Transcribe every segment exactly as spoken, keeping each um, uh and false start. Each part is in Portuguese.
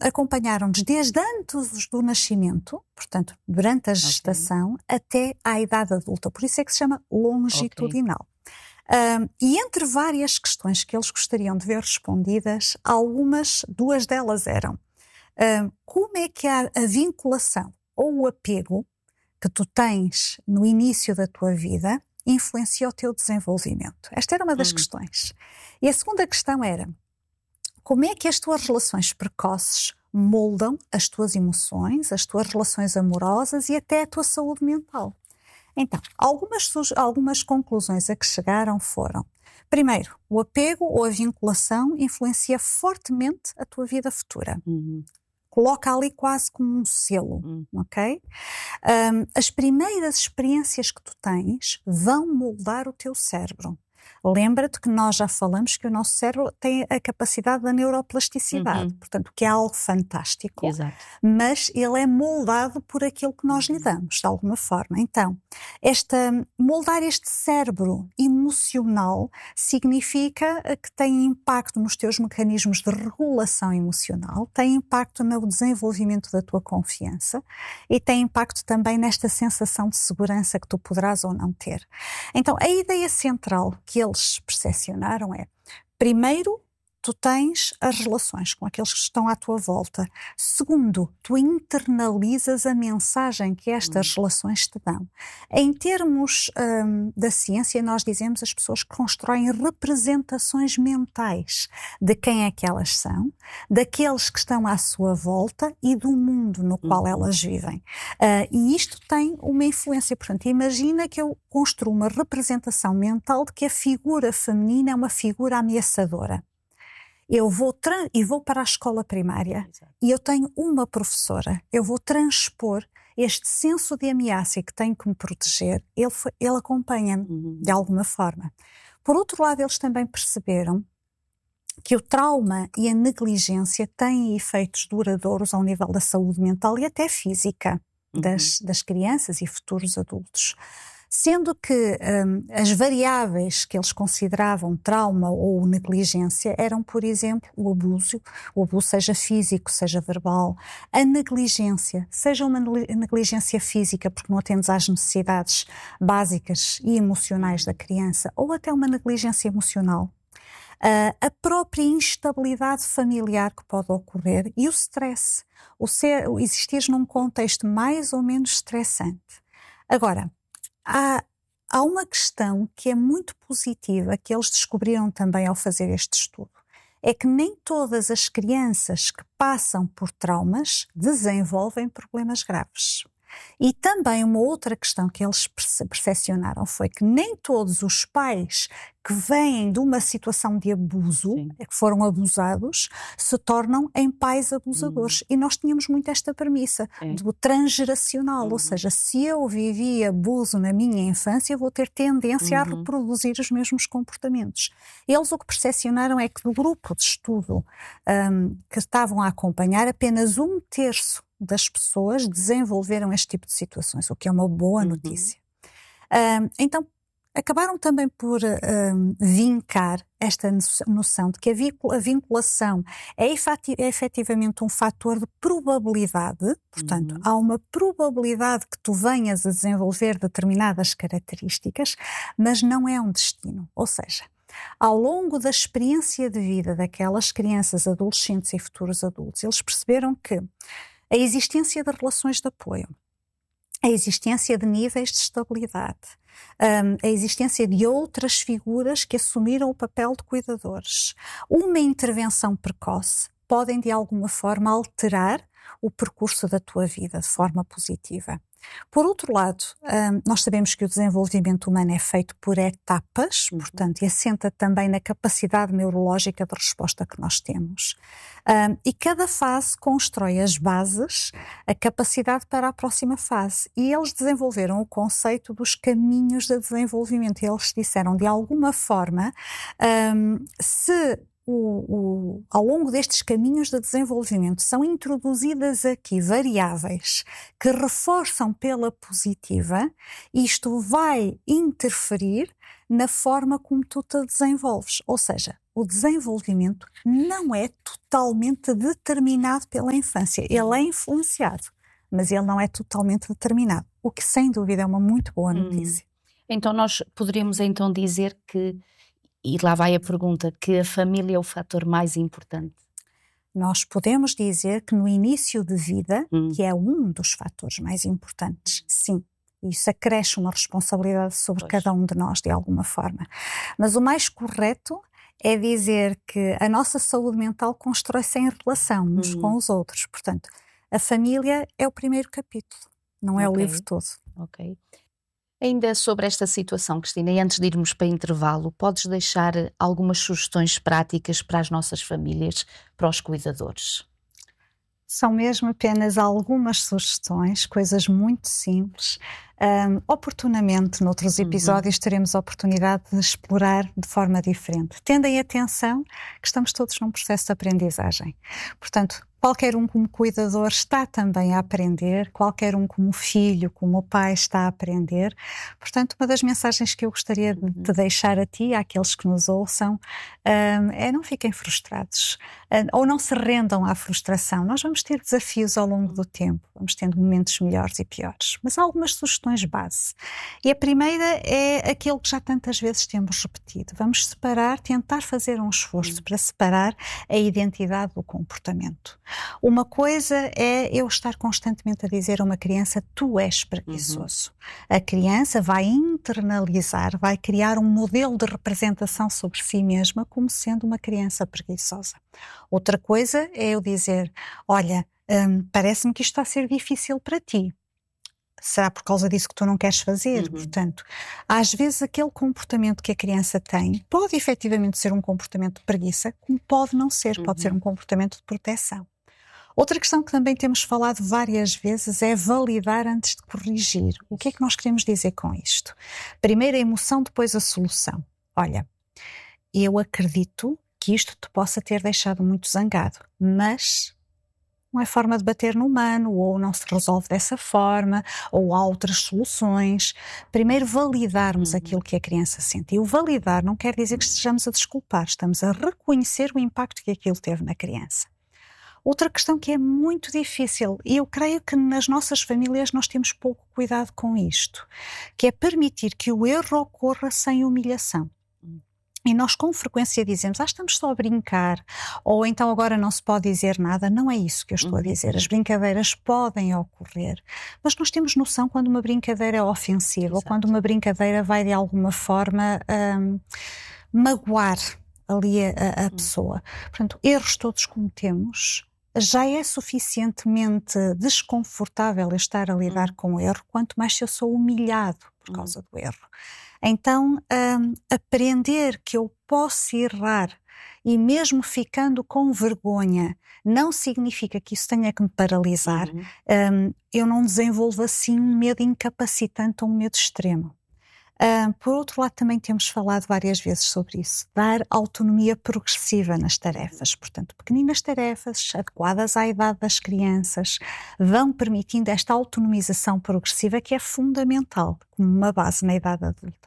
acompanharam-nos desde antes do nascimento, portanto, durante a gestação, okay. até à idade adulta. Por isso é que se chama longitudinal. Okay. Um, e entre várias questões que eles gostariam de ver respondidas, algumas, duas delas eram um, como é que a, a vinculação ou o apego que tu tens no início da tua vida influencia o teu desenvolvimento. Esta era uma das hum. questões. E a segunda questão era como é que as tuas relações precoces moldam as tuas emoções, as tuas relações amorosas e até a tua saúde mental. Então, algumas, algumas conclusões a que chegaram foram: primeiro, o apego ou a vinculação influencia fortemente a tua vida futura. Uhum. Coloca ali quase como um selo, uhum. ok? Um, as primeiras experiências que tu tens vão moldar o teu cérebro. Lembra-te que nós já falamos que o nosso cérebro tem a capacidade da neuroplasticidade, uhum. portanto, que é algo fantástico, Exato. Mas ele é moldado por aquilo que nós lhe damos, de alguma forma. Então, esta, moldar este cérebro emocional significa que tem impacto nos teus mecanismos de regulação emocional, tem impacto no desenvolvimento da tua confiança e tem impacto também nesta sensação de segurança que tu poderás ou não ter. Então, a ideia central que eles percepcionaram é, primeiro, tu tens as relações com aqueles que estão à tua volta. Segundo, tu internalizas a mensagem que estas hum. relações te dão. Em termos hum, da ciência, nós dizemos as pessoas que constroem representações mentais de quem é que elas são, daqueles que estão à sua volta e do mundo no qual hum. elas vivem. Uh, e isto tem uma influência. Portanto, imagina que eu construo uma representação mental de que a figura feminina é uma figura ameaçadora. Eu vou, e vou para a escola primária Exato. E eu tenho uma professora, eu vou transpor este senso de ameaça e que tenho que me proteger, ele, ele acompanha-me uhum. de alguma forma. Por outro lado, eles também perceberam que o trauma e a negligência têm efeitos duradouros ao nível da saúde mental e até física uhum. das, das crianças e futuros adultos. Sendo que um, as variáveis que eles consideravam trauma ou negligência eram, por exemplo, o abuso, o abuso seja físico, seja verbal, a negligência, seja uma negligência física porque não atendes às necessidades básicas e emocionais da criança, ou até uma negligência emocional. Uh, a própria instabilidade familiar que pode ocorrer e o stress, o, ser, o existir num contexto mais ou menos estressante. Agora, Há, há uma questão que é muito positiva, que eles descobriram também ao fazer este estudo, é que nem todas as crianças que passam por traumas desenvolvem problemas graves. E também uma outra questão que eles percepcionaram foi que nem todos os pais que vêm de uma situação de abuso, Sim. que foram abusados, se tornam em pais abusadores. Uhum. E nós tínhamos muito esta premissa Sim. do transgeracional, uhum. ou seja, se eu vivi abuso na minha infância, vou ter tendência uhum. a reproduzir os mesmos comportamentos. Eles o que percepcionaram é que do grupo de estudo um, que estavam a acompanhar, apenas um terço das pessoas desenvolveram este tipo de situações, o que é uma boa notícia. Uhum. Um, então, acabaram também por um, vincar esta noção de que a vinculação é, efetiv- é efetivamente um fator de probabilidade, portanto, uhum. há uma probabilidade que tu venhas a desenvolver determinadas características, mas não é um destino. Ou seja, ao longo da experiência de vida daquelas crianças, adolescentes e futuros adultos, eles perceberam que a existência de relações de apoio, a existência de níveis de estabilidade, um, a existência de outras figuras que assumiram o papel de cuidadores, uma intervenção precoce, podem de alguma forma alterar o percurso da tua vida de forma positiva. Por outro lado, um, nós sabemos que o desenvolvimento humano é feito por etapas, uhum. portanto, e assenta também na capacidade neurológica de resposta que nós temos. Um, e cada fase constrói as bases, a capacidade para a próxima fase. E eles desenvolveram o conceito dos caminhos de desenvolvimento. E eles disseram, de alguma forma, um, se O, o, ao longo destes caminhos de desenvolvimento são introduzidas aqui variáveis que reforçam pela positiva, isto vai interferir na forma como tu te desenvolves. Ou seja, o desenvolvimento não é totalmente determinado pela infância. Ele é influenciado, mas ele não é totalmente determinado. O que, sem dúvida, é uma muito boa notícia. Hum. Então nós poderíamos então dizer que, e lá vai a pergunta, que a família é o fator mais importante? Nós podemos dizer que no início de vida, hum. que é um dos fatores mais importantes, sim. Isso acresce uma responsabilidade sobre pois. cada um de nós, de alguma forma. Mas o mais correto é dizer que a nossa saúde mental constrói-se em relação uns hum. com os outros. Portanto, a família é o primeiro capítulo, não é okay. o livro todo. Ok. Ainda sobre esta situação, Cristina, e antes de irmos para intervalo, podes deixar algumas sugestões práticas para as nossas famílias, para os cuidadores? São mesmo apenas algumas sugestões, coisas muito simples. Um, oportunamente, noutros episódios, uhum. teremos a oportunidade de explorar de forma diferente. Tendem atenção que estamos todos num processo de aprendizagem. Portanto, qualquer um como cuidador está também a aprender, qualquer um como filho, como pai está a aprender. Portanto, uma das mensagens que eu gostaria de te deixar a ti, àqueles que nos ouçam, um, é não fiquem frustrados, um, ou não se rendam à frustração. Nós vamos ter desafios ao longo do tempo, vamos tendo momentos melhores e piores, mas há algumas sugestões base. E a primeira é aquilo que já tantas vezes temos repetido. Vamos separar, tentar fazer um esforço uhum. para separar a identidade do comportamento. Uma coisa é eu estar constantemente a dizer a uma criança: tu és preguiçoso. Uhum. A criança vai internalizar, vai criar um modelo de representação sobre si mesma como sendo uma criança preguiçosa. Outra coisa é eu dizer: olha, hum, parece-me que isto está a ser difícil para ti. Será por causa disso que tu não queres fazer? Uhum. Portanto, às vezes aquele comportamento que a criança tem pode efetivamente ser um comportamento de preguiça, como pode não ser, uhum. pode ser um comportamento de proteção. Outra questão que também temos falado várias vezes é validar antes de corrigir. O que é que nós queremos dizer com isto? Primeiro a emoção, depois a solução. Olha, eu acredito que isto te possa ter deixado muito zangado, mas não é forma de bater no humano, ou não se resolve dessa forma, ou há outras soluções. Primeiro validarmos uhum. aquilo que a criança sente. E o validar não quer dizer que estejamos a desculpar, estamos a reconhecer o impacto que aquilo teve na criança. Outra questão que é muito difícil, e eu creio que nas nossas famílias nós temos pouco cuidado com isto, que é permitir que o erro ocorra sem humilhação. E nós com frequência dizemos: ah, estamos só a brincar, ou então agora não se pode dizer nada. Não é isso que eu estou a dizer. As brincadeiras podem ocorrer, mas nós temos noção quando uma brincadeira é ofensiva, Exato. ou quando uma brincadeira vai de alguma forma um, magoar ali a, a pessoa. Portanto, erros todos cometemos. Já é suficientemente desconfortável eu estar a lidar hum. com o erro, quanto mais se eu sou humilhado por causa hum. do erro. Então, um, aprender que eu posso errar e mesmo ficando com vergonha, não significa que isso tenha que me paralisar. Uhum. Um, eu não desenvolvo assim um medo incapacitante ou um medo extremo. Uh, por outro lado, também temos falado várias vezes sobre isso, dar autonomia progressiva nas tarefas. Portanto, pequeninas tarefas adequadas à idade das crianças vão permitindo esta autonomização progressiva que é fundamental como uma base na idade adulta.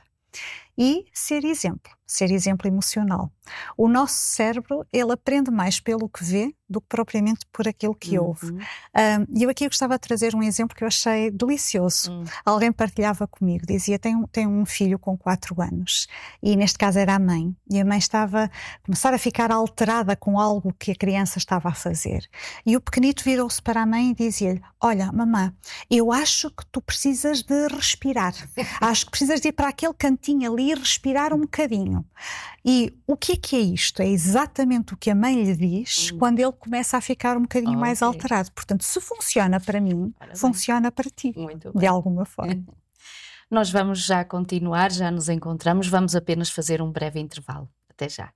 E ser exemplo, ser exemplo emocional. O nosso cérebro, ele aprende mais pelo que vê do que propriamente por aquilo que uhum. ouve. E um, eu aqui eu gostava de trazer um exemplo que eu achei delicioso. Uhum. Alguém partilhava comigo, dizia: tem, tem um filho com quatro anos, e neste caso era a mãe, e a mãe estava a começar a ficar alterada com algo que a criança estava a fazer. E o pequenito virou-se para a mãe e dizia-lhe: olha, mamã, eu acho que tu precisas de respirar. Acho que precisas de ir para aquele cantinho ali e respirar um bocadinho. E o que é que é isto? É exatamente o que a mãe lhe diz hum. quando ele começa a ficar um bocadinho oh, mais okay. alterado. Portanto, se funciona para mim, Parabéns. funciona para ti, Muito de bem. alguma forma. Nós vamos já continuar, já nos encontramos, vamos apenas fazer um breve intervalo. Até já.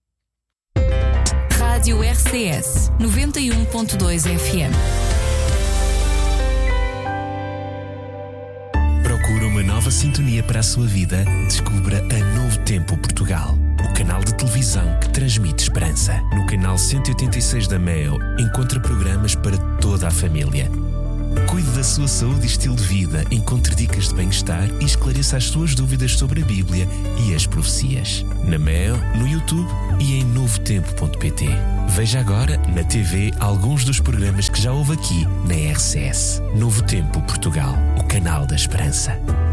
Rádio R C S noventa e um ponto dois F M. Procura uma nova sintonia para a sua vida? Descubra a Novo Tempo Portugal, o canal de televisão que transmite esperança. No canal cento e oitenta e seis da Mel, encontra programas para toda a família. Cuide da sua saúde e estilo de vida, encontre dicas de bem-estar e esclareça as suas dúvidas sobre a Bíblia e as profecias. Na Mel, no YouTube e em novo tempo ponto pt. Veja agora na T V alguns dos programas que já houve aqui na R C S. Novo Tempo Portugal, o canal da esperança.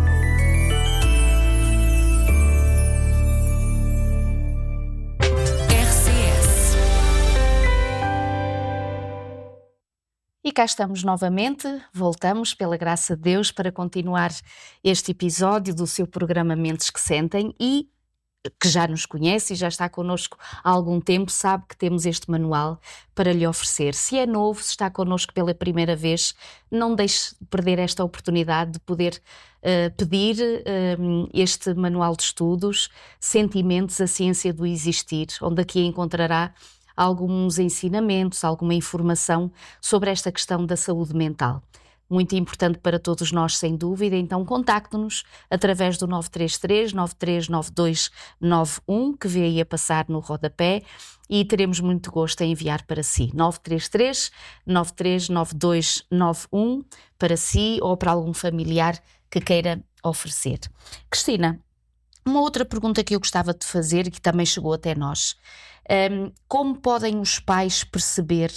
E cá estamos novamente, voltamos pela graça de Deus para continuar este episódio do seu programa Mentes que Sentem e que já nos conhece e já está connosco há algum tempo, sabe que temos este manual para lhe oferecer. Se é novo, se está connosco pela primeira vez, não deixe de perder esta oportunidade de poder uh, pedir uh, este manual de estudos, Sentimentos, a Ciência do Existir, onde aqui encontrará alguns ensinamentos, alguma informação sobre esta questão da saúde mental. Muito importante para todos nós, sem dúvida, então contacte-nos através do nove três três, nove três nove dois nove um, que vê aí a passar no rodapé, e teremos muito gosto em enviar para si. nove três três, nove três nove dois nove um, para si ou para algum familiar que queira oferecer. Cristina, uma outra pergunta que eu gostava de fazer e que também chegou até nós. Um, como podem os pais perceber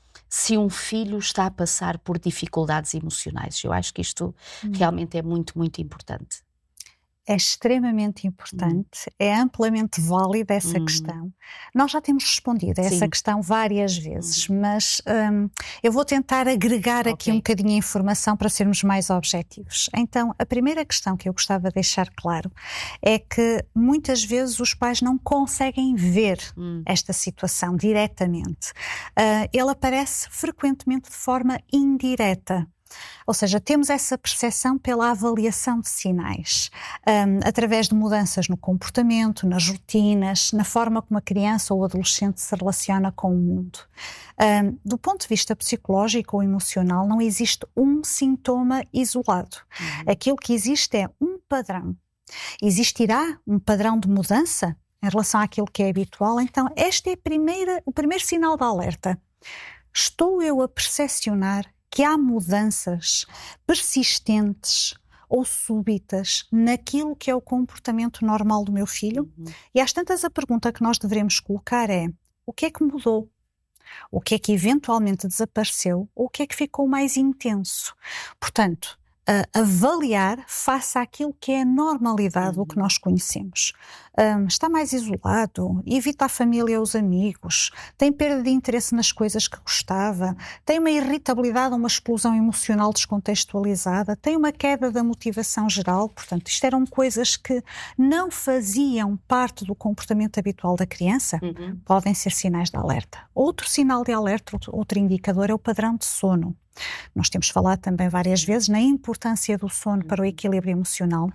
se um filho está a passar por dificuldades emocionais? Eu acho que isto hum. realmente é muito, muito importante. É extremamente importante, hum. é amplamente válida essa hum. questão. Nós já temos respondido a Sim. essa questão várias vezes, hum. mas um, eu vou tentar agregar okay. aqui um bocadinho a informação para sermos mais objetivos. Então, a primeira questão que eu gostava de deixar claro é que muitas vezes os pais não conseguem ver hum. esta situação diretamente. Uh, ele aparece frequentemente de forma indireta. Ou seja, temos essa percepção pela avaliação de sinais, um, através de mudanças no comportamento, nas rotinas, na forma como a criança ou o adolescente se relaciona com o mundo. Um, do ponto de vista psicológico ou emocional, não existe um sintoma isolado. Uhum. Aquilo que existe é um padrão. Existirá um padrão de mudança em relação àquilo que é habitual? Então, este é a primeira, o primeiro sinal de alerta. Estou eu a percepcionar que há mudanças persistentes ou súbitas naquilo que é o comportamento normal do meu filho? Uhum. E às tantas a pergunta que nós devemos colocar é: o que é que mudou? O que é que eventualmente desapareceu? Ou o que é que ficou mais intenso? Portanto, uh, avaliar face àquilo que é a normalidade, uhum. o que nós conhecemos. Um, está mais isolado, evita a família e os amigos, tem perda de interesse nas coisas que gostava, tem uma irritabilidade, uma explosão emocional descontextualizada, tem uma queda da motivação geral. Portanto, isto eram coisas que não faziam parte do comportamento habitual da criança, uhum. podem ser sinais de alerta. Outro sinal de alerta, outro indicador, é o padrão de sono. Nós temos falado também várias vezes na importância do sono para o equilíbrio emocional.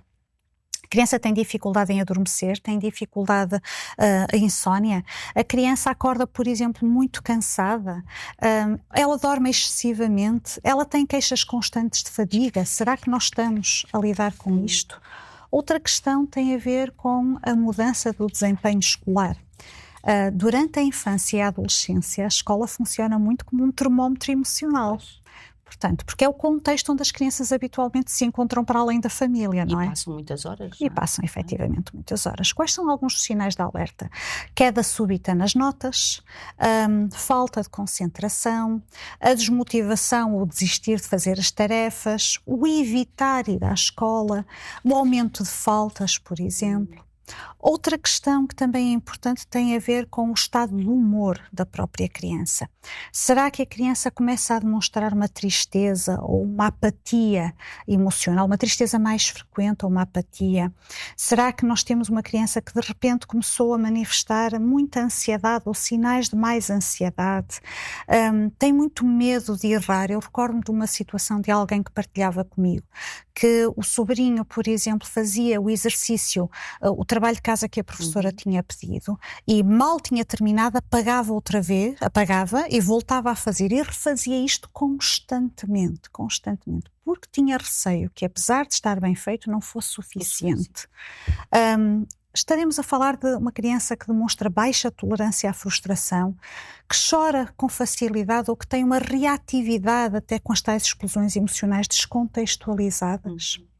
A criança tem dificuldade em adormecer, tem dificuldade uh, em insónia. A criança acorda, por exemplo, muito cansada. Uh, ela dorme excessivamente. Ela tem queixas constantes de fadiga. Será que nós estamos a lidar com isto? Outra questão tem a ver com a mudança do desempenho escolar. Uh, durante a infância e a adolescência, a escola funciona muito como um termómetro emocional. Portanto, porque é o contexto onde as crianças habitualmente se encontram para além da família, não é? E passam muitas horas. E passam, efetivamente, muitas horas. Quais são alguns dos sinais de alerta? Queda súbita nas notas, hum, falta de concentração, a desmotivação ou desistir de fazer as tarefas, o evitar ir à escola, o aumento de faltas, por exemplo. Outra questão que também é importante tem a ver com o estado de humor da própria criança. Será que a criança começa a demonstrar uma tristeza ou uma apatia emocional, uma tristeza mais frequente ou uma apatia? Será que nós temos uma criança que de repente começou a manifestar muita ansiedade ou sinais de mais ansiedade? Um, tem muito medo de errar. Eu recordo-me de uma situação de alguém que partilhava comigo, que o sobrinho, por exemplo, fazia o exercício, o trabalho de casa que a professora uhum. tinha pedido, e mal tinha terminado, apagava outra vez, apagava e voltava a fazer, e refazia isto constantemente, constantemente, porque tinha receio que, apesar de estar bem feito, não fosse suficiente. Um, estaremos a falar de uma criança que demonstra baixa tolerância à frustração, que chora com facilidade ou que tem uma reatividade até com as tais explosões emocionais descontextualizadas. Uhum.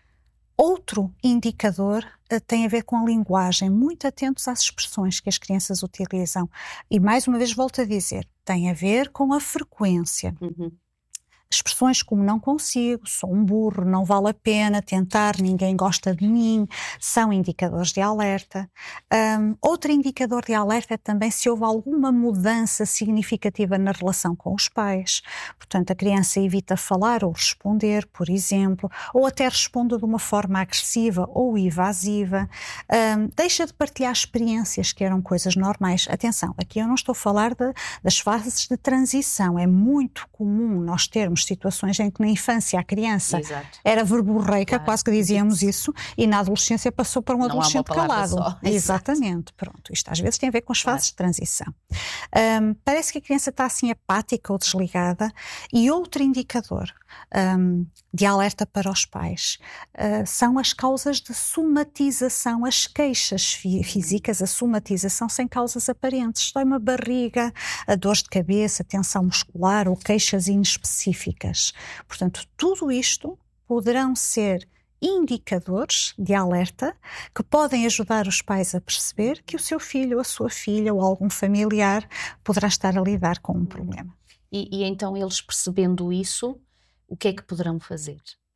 Outro indicador uh, tem a ver com a linguagem, muito atentos às expressões que as crianças utilizam. E mais uma vez volto a dizer, tem a ver com a frequência. Uhum. Expressões como não consigo, sou um burro, não vale a pena tentar, ninguém gosta de mim, são indicadores de alerta. Um, outro indicador de alerta é também se houve alguma mudança significativa na relação com os pais. Portanto, a criança evita falar ou responder, por exemplo, ou até responde de uma forma agressiva ou evasiva. Um, deixa de partilhar experiências que eram coisas normais. Atenção, aqui eu não estou a falar de, das fases de transição. É muito comum nós termos situações em que na infância a criança Exato. Era verborreica, claro. Quase que dizíamos isso, e na adolescência passou para um Não adolescente calado. Só. Exatamente, pronto. Isto às vezes tem a ver com as fases claro. De transição. Um, parece que a criança está assim apática ou desligada. E outro indicador um, de alerta para os pais uh, são as causas de somatização, as queixas fí- físicas, a somatização sem causas aparentes. Dói uma barriga, a dores de cabeça, tensão muscular ou queixas inespecíficas. Portanto, tudo isto poderão ser indicadores de alerta que podem ajudar os pais a perceber que o seu filho, ou a sua filha ou algum familiar poderá estar a lidar com um problema. E, e então eles percebendo isso, o que é que poderão fazer?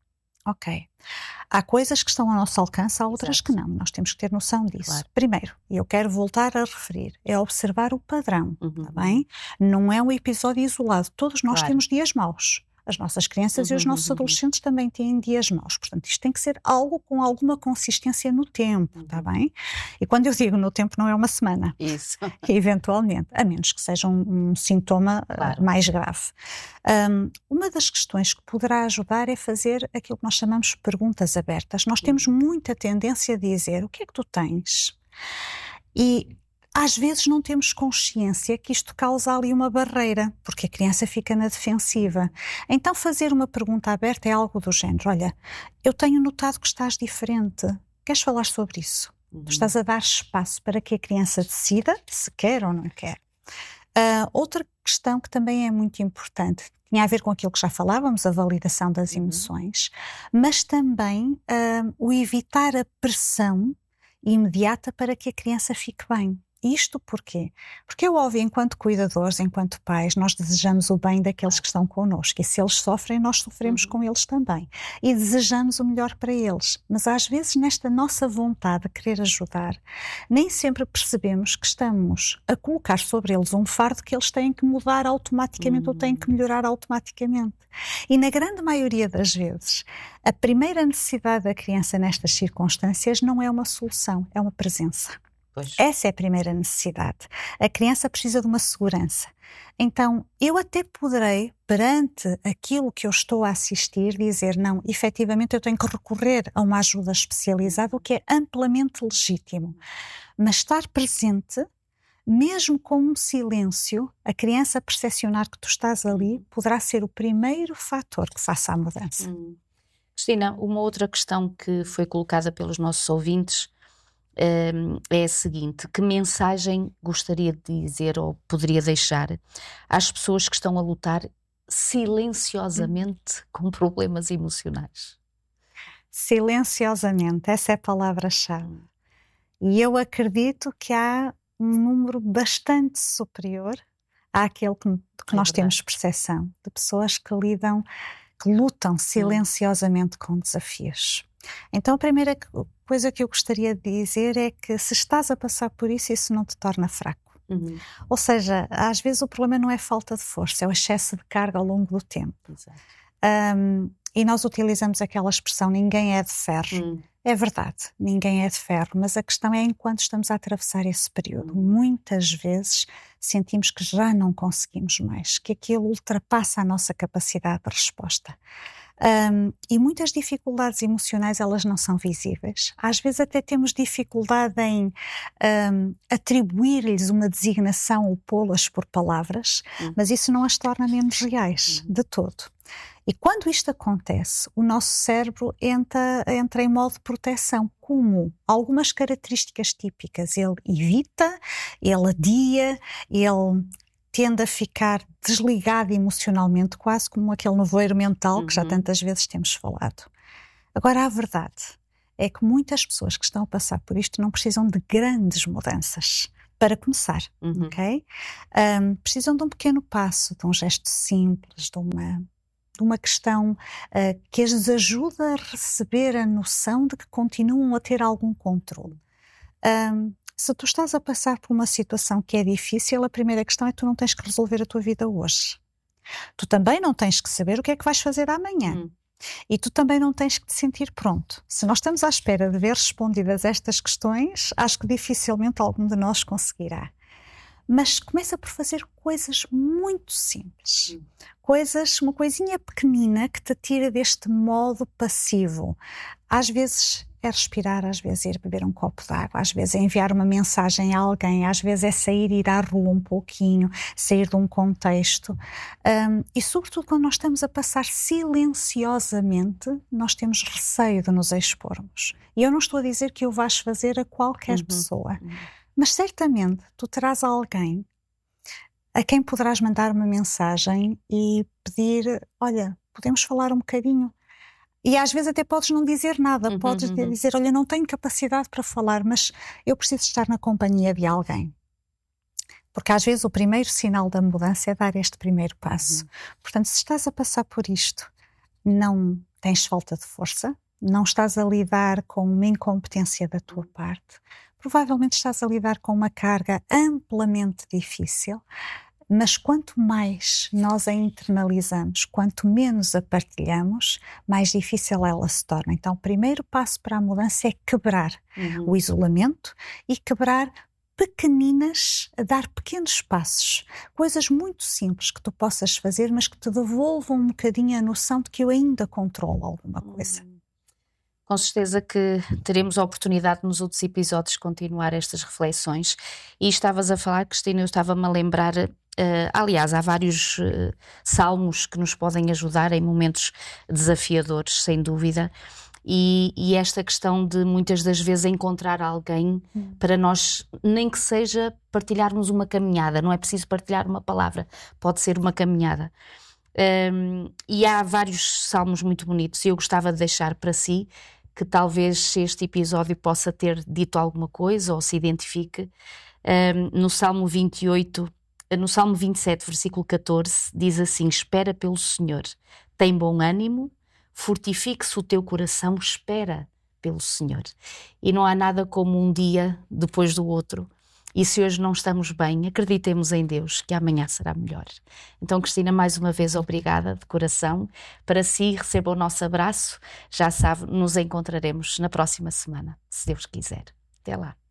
Ok. Há coisas que estão ao nosso alcance, há outras Exato. Que não. Nós temos que ter noção disso. Claro. Primeiro, e eu quero voltar a referir, é observar o padrão, uhum. Está bem? Não é um episódio isolado. Todos nós claro. Temos dias maus. As nossas crianças uhum, e os nossos uhum. adolescentes também têm dias maus. Portanto, isto tem que ser algo com alguma consistência no tempo, está uhum. bem? E quando eu digo no tempo, não é uma semana. Isso. Eventualmente, a menos que seja um, um sintoma claro. uh, mais grave. Um, uma das questões que poderá ajudar é fazer aquilo que nós chamamos de perguntas abertas. Nós temos muita tendência a dizer, o que é que tu tens? E às vezes não temos consciência que isto causa ali uma barreira, porque a criança fica na defensiva. Então fazer uma pergunta aberta é algo do género, olha, eu tenho notado que estás diferente, queres falar sobre isso? Uhum. Tu estás a dar espaço para que a criança decida se quer ou não quer. Uh, outra questão que também é muito importante, tinha a ver com aquilo que já falávamos, a validação das uhum. emoções, mas também uh, o evitar a pressão imediata para que a criança fique bem. Isto porquê? Porque é óbvio, enquanto cuidadores, enquanto pais, nós desejamos o bem daqueles que estão connosco. E se eles sofrem, nós sofremos uhum. com eles também. E desejamos o melhor para eles. Mas às vezes, nesta nossa vontade de querer ajudar, nem sempre percebemos que estamos a colocar sobre eles um fardo que eles têm que mudar automaticamente uhum. ou têm que melhorar automaticamente. E na grande maioria das vezes, a primeira necessidade da criança nestas circunstâncias não é uma solução, é uma presença. Pois. Essa é a primeira necessidade. A criança precisa de uma segurança. Então, eu até poderei, perante aquilo que eu estou a assistir, dizer, não, efetivamente eu tenho que recorrer a uma ajuda especializada, o que é amplamente legítimo. Mas estar presente, mesmo com um silêncio, a criança percepcionar que tu estás ali, poderá ser o primeiro fator que faça a mudança. Hum. Cristina, uma outra questão que foi colocada pelos nossos ouvintes Um, é a seguinte: que mensagem gostaria de dizer ou poderia deixar às pessoas que estão a lutar silenciosamente com problemas emocionais? Silenciosamente, essa é a palavra-chave. E eu acredito que há um número bastante superior àquele que, que é nós verdade. Temos percepção, de pessoas que lidam, que lutam silenciosamente hum. com desafios. Então a primeira coisa que eu gostaria de dizer é que se estás a passar por isso, isso não te torna fraco. Uhum. Ou seja, às vezes o problema não é falta de força, é o excesso de carga ao longo do tempo. Exato. Um, e nós utilizamos aquela expressão, ninguém é de ferro. Uhum. É verdade, ninguém é de ferro, mas a questão é enquanto estamos a atravessar esse período. Uhum. Muitas vezes sentimos que já não conseguimos mais, que aquilo ultrapassa a nossa capacidade de resposta. Um, e muitas dificuldades emocionais, elas não são visíveis. Às vezes até temos dificuldade em um, atribuir-lhes uma designação ou pô-las por palavras, uhum. mas isso não as torna menos reais, uhum. de todo. E quando isto acontece, o nosso cérebro entra, entra em modo de proteção. Como algumas características típicas, ele evita, ele adia, ele tende a ficar desligado emocionalmente, quase como aquele nevoeiro mental uhum. que já tantas vezes temos falado. Agora, a verdade é que muitas pessoas que estão a passar por isto não precisam de grandes mudanças para começar, uhum. ok? Um, precisam de um pequeno passo, de um gesto simples, de uma... de uma questão uh, que as ajuda a receber a noção de que continuam a ter algum controle. Um, se tu estás a passar por uma situação que é difícil, a primeira questão é que tu não tens que resolver a tua vida hoje. Tu também não tens que saber o que é que vais fazer amanhã. Hum. E tu também não tens que te sentir pronto. Se nós estamos à espera de ver respondidas estas questões, acho que dificilmente algum de nós conseguirá. Mas começa por fazer coisas muito simples. Coisas, uma coisinha pequenina que te tira deste modo passivo. Às vezes é respirar, às vezes é ir beber um copo de água, às vezes é enviar uma mensagem a alguém, às vezes é sair e ir à rua um pouquinho, sair de um contexto. Um, e sobretudo quando nós estamos a passar silenciosamente, nós temos receio de nos expormos. E eu não estou a dizer que o vais fazer a qualquer uhum. pessoa. Uhum. Mas certamente tu terás alguém a quem poderás mandar uma mensagem e pedir, olha, podemos falar um bocadinho. E às vezes até podes não dizer nada, uhum, podes uhum. dizer, olha, não tenho capacidade para falar, mas eu preciso estar na companhia de alguém. Porque às vezes o primeiro sinal da mudança é dar este primeiro passo. Uhum. Portanto, se estás a passar por isto, não tens falta de força, não estás a lidar com uma incompetência da tua parte, provavelmente estás a lidar com uma carga amplamente difícil, mas quanto mais nós a internalizamos, quanto menos a partilhamos, mais difícil ela se torna. Então, o primeiro passo para a mudança é quebrar uhum. o isolamento e quebrar pequeninas, a dar pequenos passos, coisas muito simples que tu possas fazer, mas que te devolvam um bocadinho a noção de que eu ainda controlo alguma coisa. Uhum. Com certeza que teremos a oportunidade nos outros episódios de continuar estas reflexões. E estavas a falar, Cristina, eu estava-me a lembrar, uh, aliás, há vários uh, salmos que nos podem ajudar em momentos desafiadores, sem dúvida. E, e esta questão de muitas das vezes encontrar alguém hum. para nós, nem que seja partilharmos uma caminhada, não é preciso partilhar uma palavra, pode ser uma caminhada. Um, e há vários salmos muito bonitos e eu gostava de deixar para si que talvez este episódio possa ter dito alguma coisa ou se identifique. Um, no Salmo vinte e oito, no Salmo vinte e sete, versículo catorze, diz assim: espera pelo Senhor, tem bom ânimo, fortifique-se o teu coração, espera pelo Senhor. E não há nada como um dia depois do outro. E se hoje não estamos bem, acreditemos em Deus, que amanhã será melhor. Então, Cristina, mais uma vez, obrigada de coração. Para si, receba o nosso abraço. Já sabe, nos encontraremos na próxima semana, se Deus quiser. Até lá.